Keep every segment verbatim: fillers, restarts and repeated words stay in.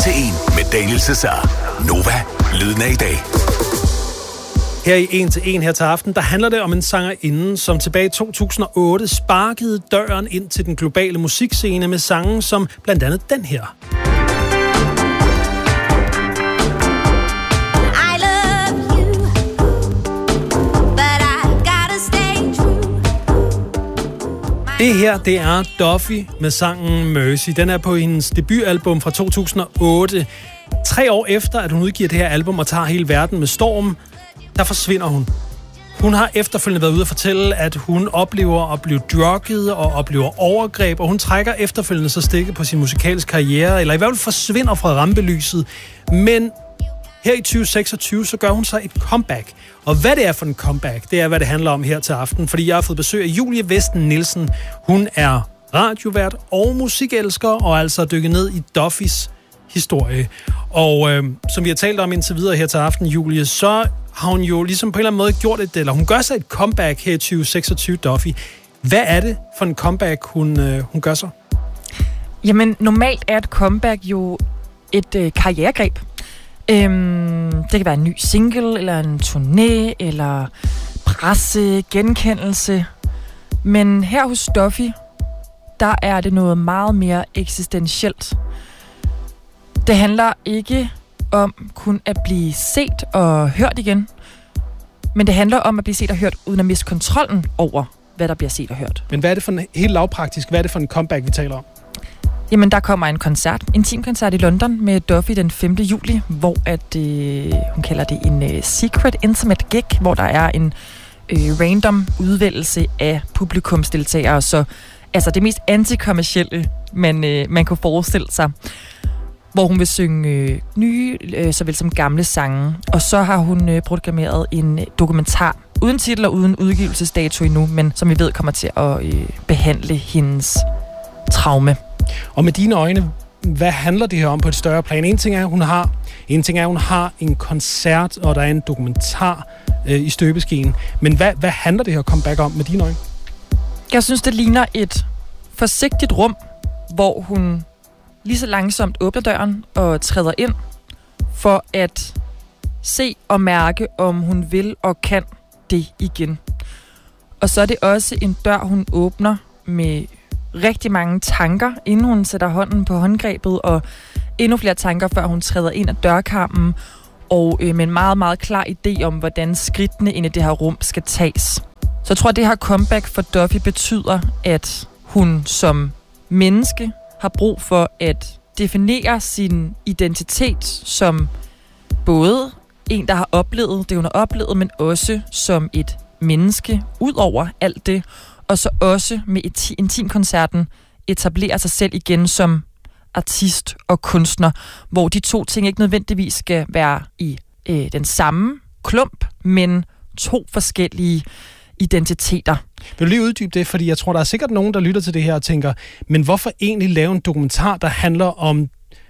til en med Daniel Cesar. Nova, lyden af i dag. Her i en til en her til aften, der handler det om en sangerinde, som tilbage i to tusind og otte sparkede døren ind til den globale musikscene med sange som blandt andet den her. Det her, det er Duffy med sangen Mercy. Den er på hendes debutalbum fra to tusind og otte. Tre år efter, at hun udgiver det her album og tager hele verden med storm, der forsvinder hun. Hun har efterfølgende været ude at fortælle, at hun oplever at blive drugget og oplever overgreb, og hun trækker efterfølgende så stikket på sin musikalske karriere, eller i hvert fald forsvinder fra rampelyset. Men her i tyve seksogtyve, så gør hun så et comeback. Og hvad det er for en comeback, det er, hvad det handler om her til aften. Fordi jeg har fået besøg af Julie Vesten Nielsen. Hun er radiovært og musikelsker, og altså dykket ned i Duffys historie. Og øh, som vi har talt om indtil videre her til aften, Julie, så har hun jo ligesom på en eller anden måde gjort et, eller hun gør sig et comeback her i tyve seksogtyve, Duffy. Hvad er det for en comeback, hun, øh, hun gør sig? Jamen, normalt er et comeback jo et øh, karrieregreb. Øhm, det kan være en ny single, eller en turné, eller presse, genkendelse. Men her hos Duffy, der er det noget meget mere eksistentielt. Det handler ikke om kun at blive set og hørt igen, men det handler om at blive set og hørt, uden at miste kontrollen over, hvad der bliver set og hørt. Men hvad er det for en, helt lavpraktisk, hvad er det for en comeback, vi taler om? Jamen, der kommer en koncert, en intimkoncert i London med Duffy den femte juli, hvor at, øh, hun kalder det en øh, secret intimate gig, hvor der er en øh, random udvælgelse af publikumsdeltagere, så altså det mest antikommercielle, man, øh, man kunne forestille sig, hvor hun vil synge øh, nye, øh, såvel som gamle sange. Og så har hun øh, programmeret en dokumentar, uden titel og uden udgivelsesdato endnu, men som vi ved kommer til at øh, behandle hendes traume. Og med dine øjne, hvad handler det her om på et større plan? En ting er, at hun har, en ting er, at hun har en koncert, og der er en dokumentar øh, i støbeskeen. Men hvad, hvad handler det her comeback om med dine øjne? Jeg synes, det ligner et forsigtigt rum, hvor hun lige så langsomt åbner døren og træder ind for at se og mærke, om hun vil og kan det igen. Og så er det også en dør, hun åbner med rigtig mange tanker, inden hun sætter hånden på håndgrebet, og endnu flere tanker, før hun træder ind ad dørkarmen, og øh, med en meget, meget klar idé om, hvordan skridtene ind i det her rum skal tages. Så jeg tror, at det her comeback for Duffy betyder, at hun som menneske har brug for at definere sin identitet som både en, der har oplevet det, hun har oplevet, men også som et menneske ud over alt det, og så også med intimkoncerten etablere sig selv igen som artist og kunstner, hvor de to ting ikke nødvendigvis skal være i øh, den samme klump, men to forskellige identiteter. Vil du lige uddybe det? Fordi jeg tror, der er sikkert nogen, der lytter til det her og tænker, men hvorfor egentlig lave en dokumentar, der handler om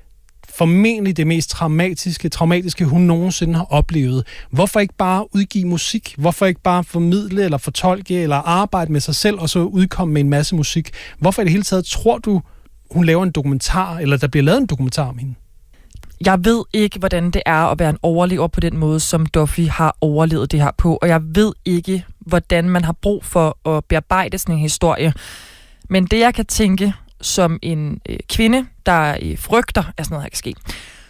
formentlig det mest traumatiske, traumatiske, hun nogensinde har oplevet? Hvorfor ikke bare udgive musik? Hvorfor ikke bare formidle eller fortolke eller arbejde med sig selv og så udkomme med en masse musik? Hvorfor i det hele taget tror du, hun laver en dokumentar, eller der bliver lavet en dokumentar om hende? Jeg ved ikke, hvordan det er at være en overlever på den måde, som Duffy har overlevet det her på, og jeg ved ikke, hvordan man har brug for at bearbejde sådan en historie. Men det, jeg kan tænke som en øh, kvinde, der øh, frygter, at sådan noget her kan ske,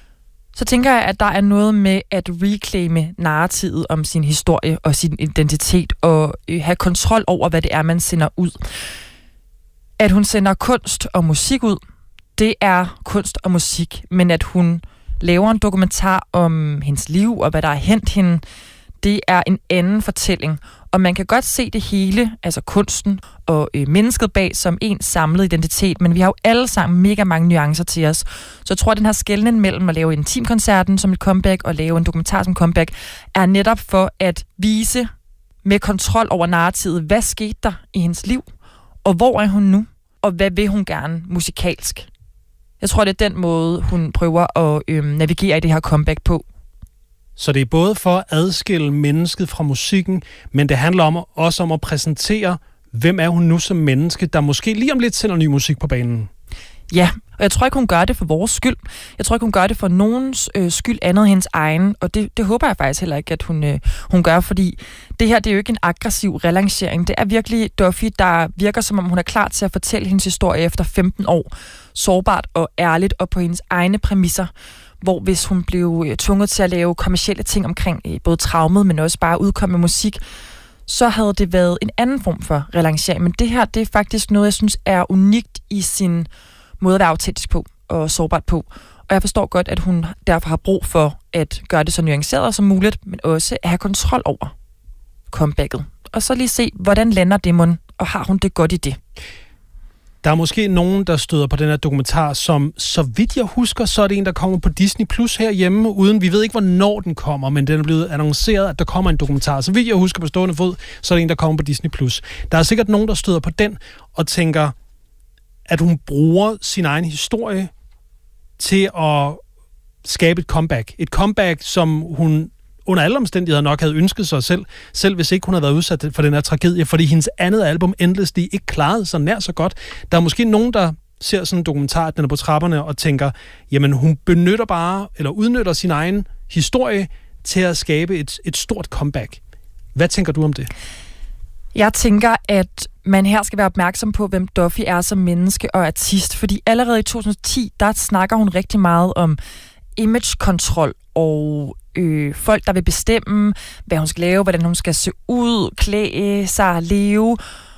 så tænker jeg, at der er noget med at reclaime narrativet om sin historie og sin identitet, og øh, have kontrol over, hvad det er, man sender ud. At hun sender kunst og musik ud, det er kunst og musik, men at hun laver en dokumentar om hendes liv og hvad der er hent hende, det er en anden fortælling. Og man kan godt se det hele, altså kunsten og øh, mennesket bag, som en samlet identitet, men vi har jo alle sammen mega mange nuancer til os. Så jeg tror, at den her skelnen mellem at lave en intimkoncerten som et comeback og lave en dokumentar som comeback, er netop for at vise med kontrol over narrativet, hvad skete der i hendes liv, og hvor er hun nu, og hvad vil hun gerne musikalsk. Jeg tror, det er den måde, hun prøver at øh, navigere i det her comeback på. Så det er både for at adskille mennesket fra musikken, men det handler om, også om at præsentere, hvem er hun nu som menneske, der måske lige om lidt sender ny musik på banen. Ja, og jeg tror ikke, hun gør det for vores skyld. Jeg tror ikke, hun gør det for nogens øh, skyld andet end hendes egen, og det, det håber jeg faktisk heller ikke, at hun, øh, hun gør, fordi det her, det er jo ikke en aggressiv relancering. Det er virkelig Duffy, der virker, som om hun er klar til at fortælle hendes historie efter femten år. Sårbart og ærligt, og på hendes egne præmisser. Hvor hvis hun blev øh, tvunget til at lave kommercielle ting omkring øh, både traumet, men også bare udkomme med musik, så havde det været en anden form for relancering. Men det her, det er faktisk noget, jeg synes er unikt i sin måde at være autentisk på og sårbart på. Og jeg forstår godt, at hun derfor har brug for at gøre det så nuanceret som muligt, men også at have kontrol over comebacket. Og så lige se, hvordan lander det mon, og har hun det godt i det? Der er måske nogen, der støder på den her dokumentar, som, så vidt jeg husker, så er det en, der kommer på Disney Plus herhjemme, uden vi ved ikke, hvornår den kommer, men den er blevet annonceret, at der kommer en dokumentar. Så vidt jeg husker på stående fod, så er det en, der kommer på Disney Plus. Der er sikkert nogen, der støder på den og tænker, at hun bruger sin egen historie til at skabe et comeback. Et comeback, som hun under alle omstændigheder nok havde ønsket sig selv, selv hvis ikke hun havde været udsat for den her tragedie, fordi hendes andet album, Endlessly, ikke klarede sig nær så godt. Der er måske nogen, der ser sådan en dokumentar, at den er på trapperne, og tænker, jamen hun benytter bare, eller udnytter sin egen historie til at skabe et, et stort comeback. Hvad tænker du om det? Jeg tænker, at man her skal være opmærksom på, hvem Duffy er som menneske og artist, fordi allerede i to tusind og ti, der snakker hun rigtig meget om imagekontrol og øh, folk, der vil bestemme, hvad hun skal lave, hvordan hun skal se ud, klæde sig, leve.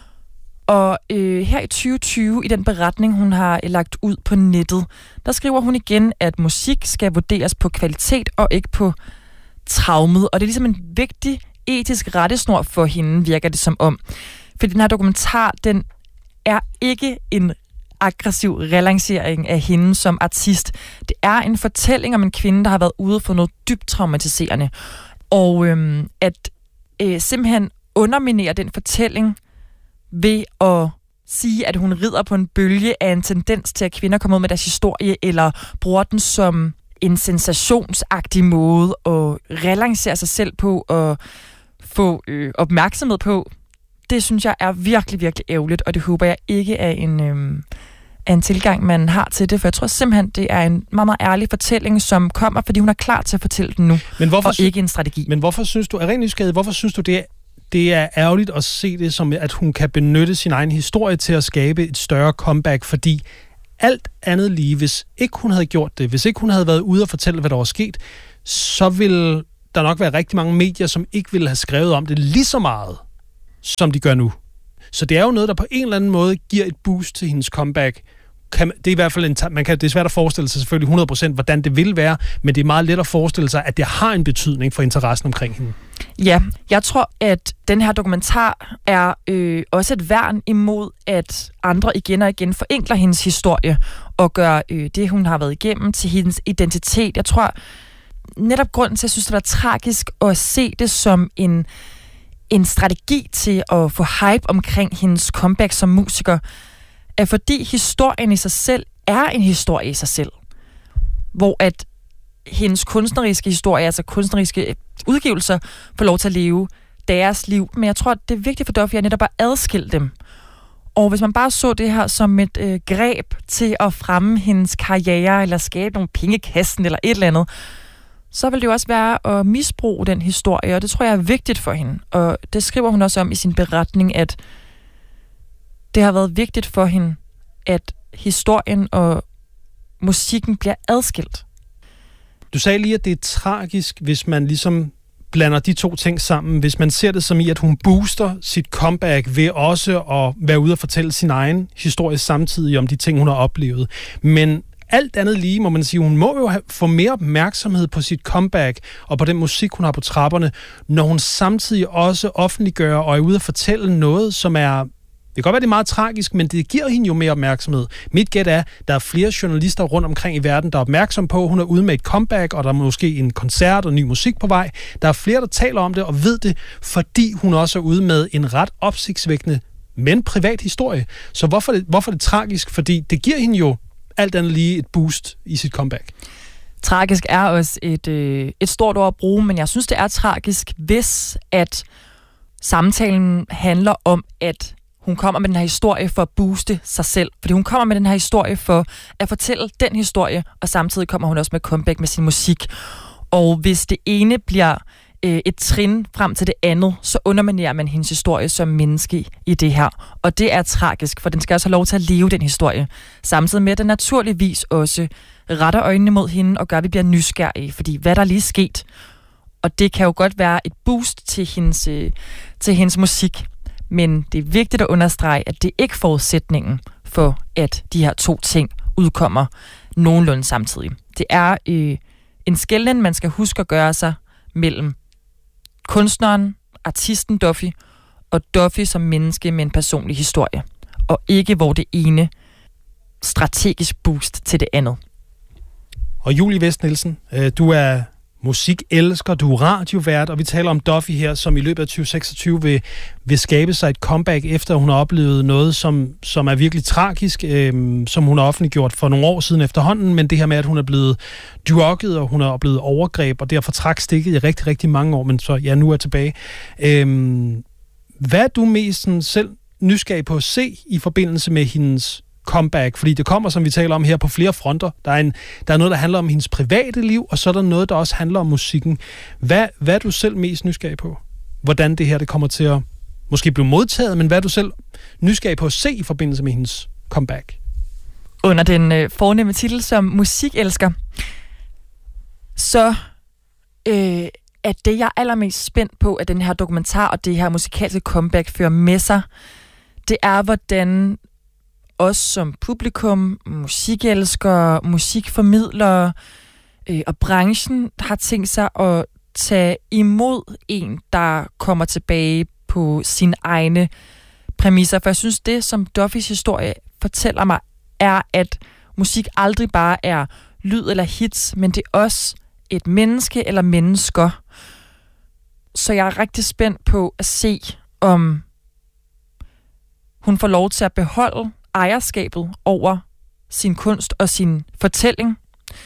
Og øh, her i tyve tyve, i den beretning, hun har lagt ud på nettet, der skriver hun igen, at musik skal vurderes på kvalitet og ikke på traumet. Og det er ligesom en vigtig etisk rettesnor for hende, virker det som om. For den her dokumentar, den er ikke en aggressiv relancering af hende som artist. Det er en fortælling om en kvinde, der har været ude for noget dybt traumatiserende. Og øhm, at øh, simpelthen underminere den fortælling ved at sige, at hun rider på en bølge af en tendens til, at kvinder kommer ud med deres historie, eller bruger den som en sensationsagtig måde at relancere sig selv på og få øh, opmærksomhed på. Det synes jeg er virkelig, virkelig ærgerligt, og det håber jeg ikke er en, øh, er en tilgang, man har til det, for jeg tror simpelthen, det er en meget, meget ærlig fortælling, som kommer, fordi hun er klar til at fortælle den nu, men hvorfor, og ikke en strategi. Men hvorfor synes du, er rent nysgerrig, hvorfor synes du, det er, det er ærgerligt at se det som, at hun kan benytte sin egen historie til at skabe et større comeback, fordi alt andet lige, hvis ikke hun havde gjort det, hvis ikke hun havde været ude og fortælle, hvad der var sket, så ville der nok være rigtig mange medier, som ikke ville have skrevet om det lige så meget, som de gør nu. Så det er jo noget, der på en eller anden måde giver et boost til hendes comeback. Kan, det er i hvert fald en, man kan, det er svært at forestille sig selvfølgelig hundrede procent, hvordan det vil være, men det er meget let at forestille sig, at det har en betydning for interessen omkring hende. Ja, jeg tror, at den her dokumentar er øh, også et værn imod, at andre igen og igen forenkler hendes historie og gør øh, det, hun har været igennem, til hendes identitet. Jeg tror netop grunden til, at jeg synes, det var tragisk at se det som en en strategi til at få hype omkring hendes comeback som musiker, er fordi historien i sig selv er en historie i sig selv. Hvor at hendes kunstneriske historie, altså kunstneriske udgivelser, får lov til at leve deres liv. Men jeg tror, at det er vigtigt for Duffy at netop at adskille dem. Og hvis man bare så det her som et øh, greb til at fremme hendes karriere, eller skabe nogle penge i kassen, eller et eller andet, så vil det jo også være at misbruge den historie, og det tror jeg er vigtigt for hende. Og det skriver hun også om i sin beretning, at det har været vigtigt for hende, at historien og musikken bliver adskilt. Du sagde lige, at det er tragisk, hvis man ligesom blander de to ting sammen. Hvis man ser det som i, at hun booster sit comeback ved også at være ude og fortælle sin egen historie samtidig om de ting, hun har oplevet. Men alt andet lige, må man sige, hun må jo have, få mere opmærksomhed på sit comeback og på den musik, hun har på trapperne, når hun samtidig også offentliggør og er ude at fortælle noget, som er... Det kan godt være, det er meget tragisk, men det giver hende jo mere opmærksomhed. Mit gæt er, der er flere journalister rundt omkring i verden, der er opmærksom på, at hun er ude med et comeback, og der er måske en koncert og ny musik på vej. Der er flere, der taler om det og ved det, fordi hun også er ude med en ret opsigtsvækkende, men privat historie. Så hvorfor er det, hvorfor er det tragisk? Fordi det giver hende jo alt andet lige et boost i sit comeback. Tragisk er også et, øh, et stort ord at bruge, men jeg synes, det er tragisk, hvis at samtalen handler om, at hun kommer med den her historie for at booste sig selv. Fordi hun kommer med den her historie for at fortælle den historie, og samtidig kommer hun også med comeback med sin musik. Og hvis det ene bliver øh, et trin frem til det andet, så underminerer man hendes historie som menneske i det her. Og det er tragisk, for den skal også have lov til at leve den historie. Samtidig med, at den naturligvis også retter øjnene mod hende og gør, at vi bliver nysgerrige. Fordi hvad der er lige sket? Og det kan jo godt være et boost til hendes, øh, til hendes musik. Men det er vigtigt at understrege, at det ikke er forudsætningen for, at de her to ting udkommer nogenlunde samtidig. Det er øh, en skelnen, man skal huske at gøre sig mellem kunstneren, artisten Duffy, og Duffy som menneske med en personlig historie. Og ikke hvor det ene strategisk boost til det andet. Og Julie West Nielsen, øh, du er musikelsker, du er radiovært, og vi taler om Duffy her, som i løbet af tyve seksogtyve vil, vil skabe sig et comeback, efter hun har oplevet noget, som, som er virkelig tragisk, øh, som hun har offentliggjort for nogle år siden efterhånden, men det her med, at hun er blevet drugget, og hun er blevet overgreb, og derfor trak stikket i rigtig, rigtig mange år, men så ja, nu er tilbage. Øh, hvad er du mest sådan, selv nysgerrig på at se i forbindelse med hendes comeback? Fordi det kommer, som vi taler om her, på flere fronter. Der er, en, der er noget, der handler om hendes private liv, og så er der noget, der også handler om musikken. Hvad, hvad er du selv mest nysgerrig på? Hvordan det her det kommer til at måske blive modtaget, men hvad er du selv nysgerrig på at se i forbindelse med hendes comeback? Under den øh, fornemme titel som musikelsker, så øh, er det, jeg er allermest spændt på, at den her dokumentar og det her musikalske comeback fører med sig, det er, hvordan os som publikum, musikelskere, musikformidlere øh, og branchen har tænkt sig at tage imod en, der kommer tilbage på sine egne præmisser. For jeg synes, det som Duffys historie fortæller mig, er, at musik aldrig bare er lyd eller hits, men det er også et menneske eller mennesker. Så jeg er rigtig spændt på at se, om hun får lov til at beholde ejerskabet over sin kunst og sin fortælling,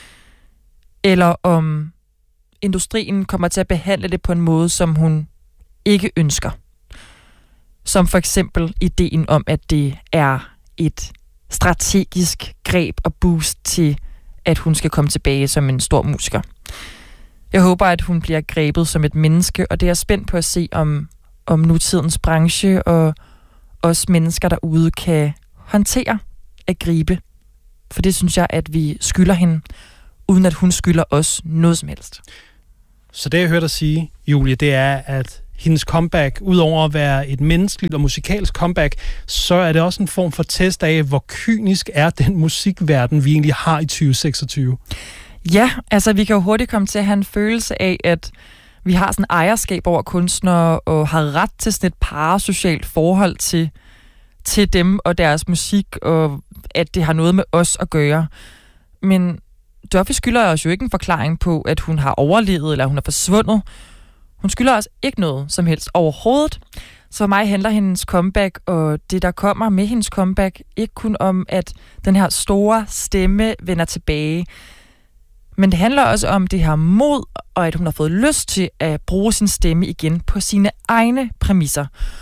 eller om industrien kommer til at behandle det på en måde, som hun ikke ønsker. Som for eksempel ideen om, at det er et strategisk greb og boost til, at hun skal komme tilbage som en stor musiker. Jeg håber, at hun bliver grebet som et menneske, og det er spændt på at se, om, om nutidens branche og os mennesker derude kan håndtere at gribe. For det synes jeg, at vi skylder hende, uden at hun skylder os noget som helst. Så det, jeg hørte dig sige, Julie, det er, at hendes comeback, udover at være et menneskeligt og musikalsk comeback, så er det også en form for test af, hvor kynisk er den musikverden, vi egentlig har i tyve seksogtyve. Ja, altså vi kan jo hurtigt komme til at have en følelse af, at vi har sådan ejerskab over kunstnere, og har ret til sådan et parasocialt forhold til, til dem og deres musik, og at det har noget med os at gøre. Men Duffy skylder os jo ikke en forklaring på, at hun har overlevet, eller hun er forsvundet. Hun skylder os ikke noget som helst overhovedet. Så for mig handler hendes comeback, og det, der kommer med hendes comeback, ikke kun om, at den her store stemme vender tilbage, men det handler også om det her mod, og at hun har fået lyst til at bruge sin stemme igen på sine egne præmisser.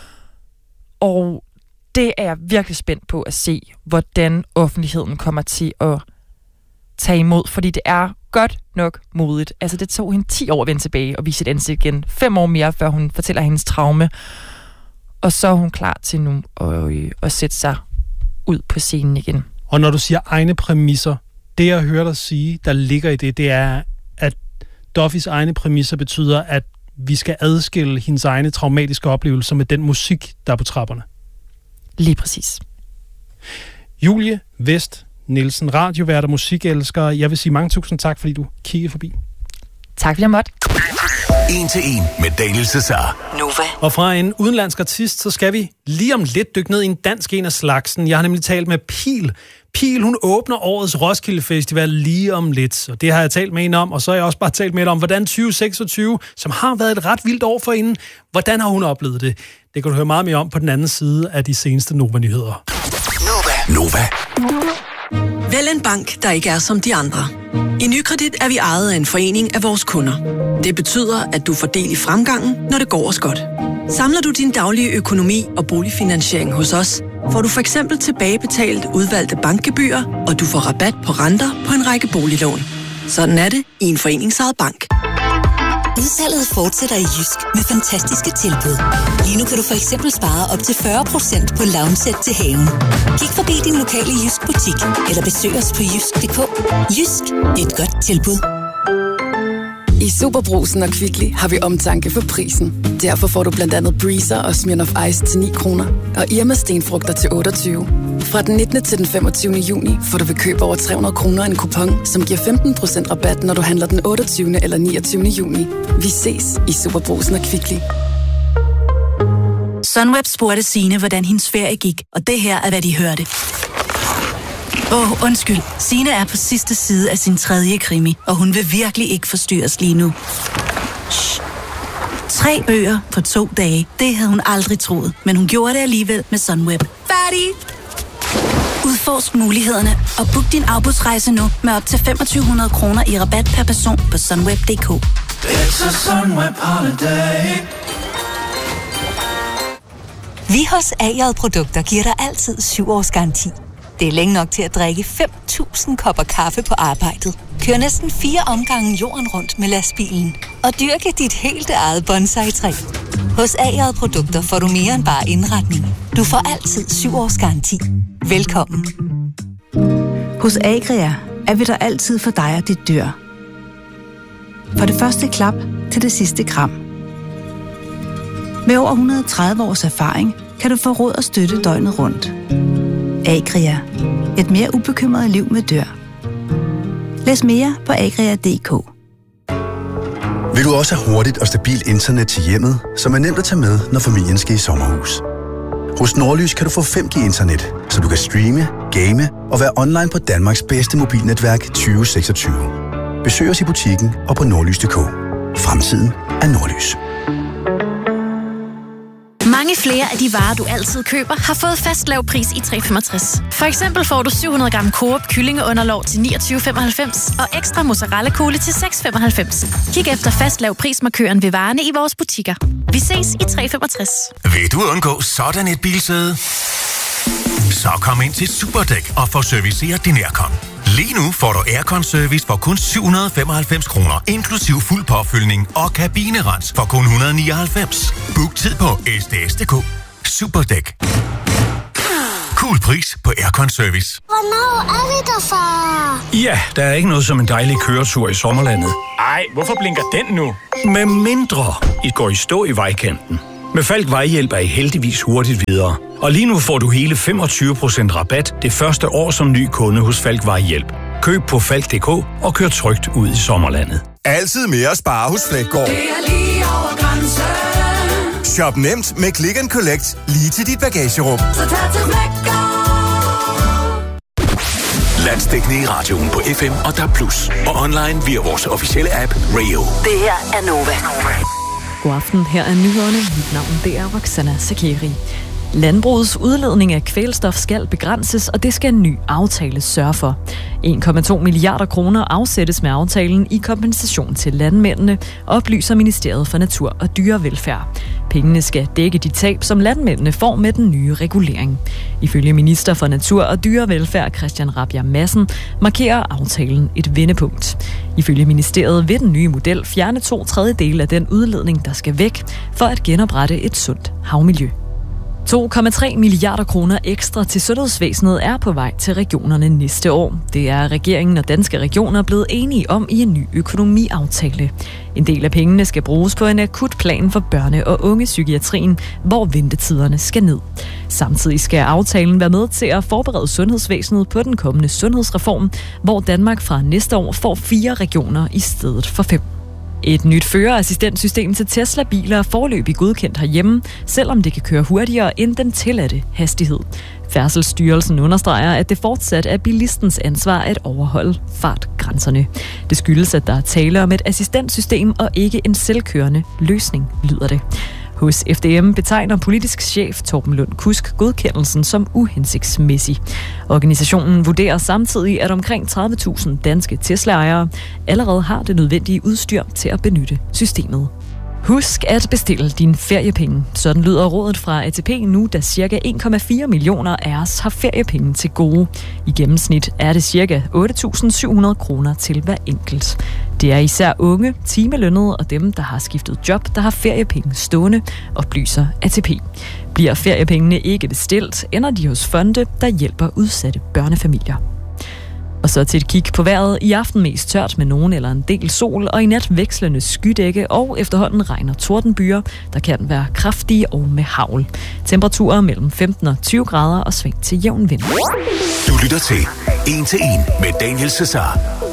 Og det er jeg virkelig spændt på at se, hvordan offentligheden kommer til at tage imod, fordi det er godt nok modigt. Altså, det tog hende ti år at vende tilbage og vise sit ansigt igen. Fem år mere, før hun fortæller hendes traume. Og så er hun klar til nu at, øh, at sætte sig ud på scenen igen. Og når du siger egne præmisser, det jeg hører dig sige, der ligger i det, det er, at Duffys egne præmisser betyder, at vi skal adskille hendes egne traumatiske oplevelser med den musik, der er på trapperne. Lige præcis. Julie West Nielsen, radiovært og musikelsker. Jeg vil sige mange tusind tak, fordi du kiggede forbi. Tak, fordi jeg måtte. En til en med Daniel Cesar. Nova. Og fra en udenlandsk artist, så skal vi lige om lidt dykke ned i en dansk en af slagsen. Jeg har nemlig talt med Pil. Pil, hun åbner årets Roskilde Festival lige om lidt, og det har jeg talt med hende om, og så har jeg også bare talt med hende om, hvordan tyve seksogtyve, som har været et ret vildt år for hende, hvordan har hun oplevet det? Det kan du høre meget mere om på den anden side af de seneste Nova-nyheder. Nova. Nova. Vælg en bank, der ikke er som de andre. I Nykredit er vi ejet af en forening af vores kunder. Det betyder, at du får del i fremgangen, når det går os godt. Samler du din daglige økonomi og boligfinansiering hos os, får du for eksempel tilbagebetalt udvalgte bankgebyrer, og du får rabat på renter på en række boliglån. Sådan er det i en foreningsejet bank. Udsalget fortsætter i Jysk med fantastiske tilbud. Lige nu kan du for eksempel spare op til fyrre procent på lounge-sæt til haven. Kig forbi din lokale Jysk butik, eller besøg os på jysk punktum d k. Jysk, et godt tilbud. I Superbrugsen og Kvickly har vi omtanke for prisen. Derfor får du blandt andet Breezer og Smirnoff Ice til ni kroner, og Irma stenfrugter til otteogtyve. Fra den nittende til den femogtyvende juni får du ved køb over tre hundrede kroner en kupon, som giver femten procent rabat, når du handler den otteogtyvende eller niogtyvende juni. Vi ses i Superbrugsen og Kvickly. Sunweb spurgte Signe, hvordan hendes ferie gik, og det her er, hvad de hørte. Åh, oh, undskyld. Signe er på sidste side af sin tredje krimi, og hun vil virkelig ikke forstyrres lige nu. Shh. Tre bøger på to dage. Det havde hun aldrig troet, men hun gjorde det alligevel med Sunweb. Færdig! Udforsk mulighederne og book din afbudsrejse nu med op til femogtyve hundrede kroner i rabat per person på sunweb punktum d k. It's a Sunweb holiday. Vi hos A J Produkter giver dig altid syv års garanti. Det er længe nok til at drikke fem tusind kopper kaffe på arbejdet. Kør næsten fire omgange jorden rundt med lastbilen. Og dyrke dit helt eget bonsai-træ. Hos A J Produkter får du mere end bare indretning. Du får altid syv års garanti. Velkommen. Hos Agria er vi der altid for dig og dit dyr. Fra det første klap til det sidste kram. Med over et hundrede og tredive års erfaring kan du få råd og støtte døgnet rundt. Agria. Et mere ubekymret liv med dyr. Læs mere på agria punktum d k. Vil du også have hurtigt og stabilt internet til hjemmet, som er nemt at tage med, når familien skal i sommerhus? Hos Nordlys kan du få fem G internet, så du kan streame, game og være online på Danmarks bedste mobilnetværk tyve seksogtyve. Besøg os i butikken og på nordlys punktum d k. Fremtiden er Nordlys. Mange flere af de varer, du altid køber, har fået fast lav pris i tre komma femogtres. For eksempel får du syv hundrede gram Coop kyllingeunderlov til niogtyve komma femoghalvfems og ekstra mozzarella kugle til seks komma femoghalvfems. Kig efter fast lav prismarkøren ved varerne i vores butikker. Vi ses i tre komma femogtres. Vil du undgå sådan et bilsæde? Så kom ind til Superdæk og få serviceret din aircon. Lige nu får du aircon-service for kun syv hundrede og femoghalvfems kroner, inklusiv fuld påfyldning og kabinerens for kun et hundrede og nioghalvfems. Book tid på s d s punktum d k. Superdæk. Cool pris på aircon-service. Hvornår er vi der, far? Ja, der er ikke noget som en dejlig køretur i sommerlandet. Ej, hvorfor blinker den nu? Med mindre I går i stå i vejkanten. Med Falk Vejhjælp er I heldigvis hurtigt videre. Og lige nu får du hele femogtyve procent rabat det første år som ny kunde hos Falk Vejhjælp. Køb på falk punktum d k og kør trygt ud i sommerlandet. Altid mere at spare hos Flækgaard. Det er lige over grænsen. Shop nemt med Click and Collect lige til dit bagagerum. Så tag til Flækgaard. Landsdækkende i radioen på F M og D A B plus, og online via vores officielle app Radio. Det her er Nova. God aften, her er nyhederne. Mit navn det er Roxana Sakiri. Landbrugets udledning af kvælstof skal begrænses, og det skal en ny aftale sørge for. en komma to milliarder kroner afsættes med aftalen i kompensation til landmændene, oplyser Ministeriet for Natur og Dyrevelfærd. Pengene skal dække de tab, som landmændene får med den nye regulering. Ifølge minister for Natur og Dyrevelfærd Christian Rabjerg Madsen markerer aftalen et vendepunkt. Ifølge ministeriet vil den nye model fjerne to tredjedele af den udledning, der skal væk, for at genoprette et sundt havmiljø. to komma tre milliarder kroner ekstra til sundhedsvæsenet er på vej til regionerne næste år. Det er regeringen og danske regioner blevet enige om i en ny økonomiaftale. En del af pengene skal bruges på en akut plan for børne- og ungepsykiatrien, hvor ventetiderne skal ned. Samtidig skal aftalen være med til at forberede sundhedsvæsenet på den kommende sundhedsreform, hvor Danmark fra næste år får fire regioner i stedet for fem. Et nyt førerassistentsystem til Tesla-biler er foreløbig godkendt herhjemme, selvom det kan køre hurtigere end den tilladte hastighed. Færdselsstyrelsen understreger, at det fortsat er bilistens ansvar at overholde fartgrænserne. Det skyldes, at der er tale om et assistentsystem og ikke en selvkørende løsning, lyder det. Hos F D M betegner politisk chef Torben Lund Kusk godkendelsen som uhensigtsmæssig. Organisationen vurderer samtidig, at omkring tredive tusind danske Tesla-ejere allerede har det nødvendige udstyr til at benytte systemet. Husk at bestille dine feriepenge. Sådan lyder rådet fra A T P nu, da ca. en komma fire millioner af os har feriepenge til gode. I gennemsnit er det ca. otte tusind syv hundrede kroner til hver enkelt. Det er især unge, timelønnede og dem, der har skiftet job, der har feriepenge stående, oplyser A T P. Bliver feriepengene ikke bestilt, ender de hos fonde, der hjælper udsatte børnefamilier. Og så til et kig på vejret. I aften mest tørt med nogen eller en del sol, og i nat vekslende skydække og efterhånden regn og tordenbyer, der kan være kraftige og med hagl. Temperaturer mellem femten og tyve grader og sving til jævn vind. Du lytter til En til En med Daniel Cesar.